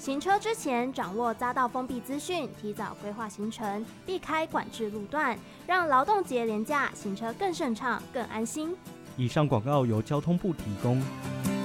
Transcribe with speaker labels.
Speaker 1: 行车之前掌握匝道封闭资讯，提早规划行程，避开管制路段，让劳动节连假行车更顺畅、更安心。
Speaker 2: 以上广告由交通部提供。